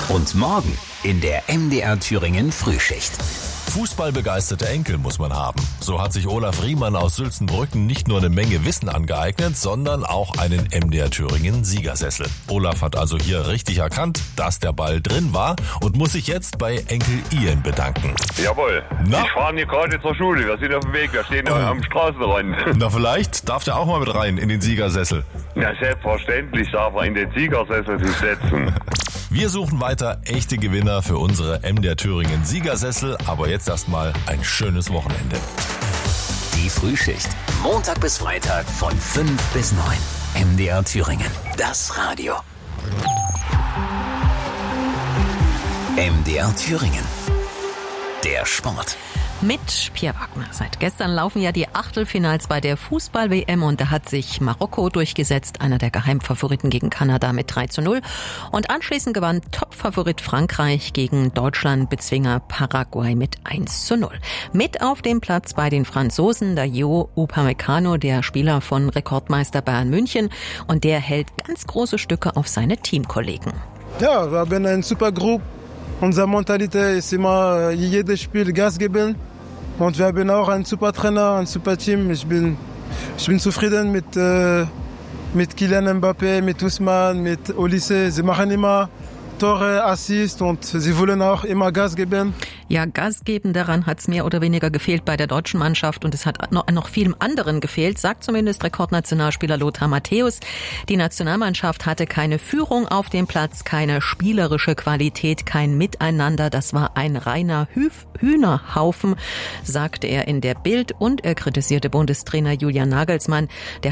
Und morgen in der MDR Thüringen Frühschicht. Fußballbegeisterte Enkel muss man haben. So hat sich Olaf Riemann aus Sülzenbrücken nicht nur eine Menge Wissen angeeignet, sondern auch einen MDR Thüringen Siegersessel. Olaf hat also hier richtig erkannt, dass der Ball drin war und muss sich jetzt bei Enkel Ian bedanken. Jawohl. Na? Ich fahre hier gerade zur Schule. Wir sind auf dem Weg. Wir stehen am Straßenrand. Na, vielleicht darf der auch mal mit rein in den Siegersessel. Ja, selbstverständlich darf er in den Siegersessel sich setzen. Wir suchen weiter echte Gewinner für unsere MDR Thüringen Siegersessel, aber jetzt erstmal ein schönes Wochenende. Die Frühschicht. Montag bis Freitag von 5 bis 9. MDR Thüringen. Das Radio. MDR Thüringen. Der Sport. Mit Pierre Wagner. Seit gestern laufen ja die Achtelfinals bei der Fußball-WM und da hat sich Marokko durchgesetzt, einer der Geheimfavoriten gegen Kanada mit 3:0. Und anschließend gewann Topfavorit Frankreich gegen Deutschland-Bezwinger Paraguay mit 1:0. Mit auf dem Platz bei den Franzosen Dayot Upamecano, der Spieler von Rekordmeister Bayern München, und der hält ganz große Stücke auf seine Teamkollegen. Ja, wir haben eine super Gruppe. Unsere Mentalität ist immer, jedes Spiel Gas geben. Und wir haben auch einen super Trainer, ein super Team. Ich bin zufrieden mit Kylian Mbappé, mit Ousmane, mit Olise. Sie machen immer Tore, Assist und sie wollen auch immer Gas geben. Ja, Gas geben, daran hat es mehr oder weniger gefehlt bei der deutschen Mannschaft und es hat noch vielem anderen gefehlt, sagt zumindest Rekordnationalspieler Lothar Matthäus. Die Nationalmannschaft hatte keine Führung auf dem Platz, keine spielerische Qualität, kein Miteinander. Das war ein reiner Hühnerhaufen, sagte er in der Bild, und er kritisierte Bundestrainer Julian Nagelsmann. Der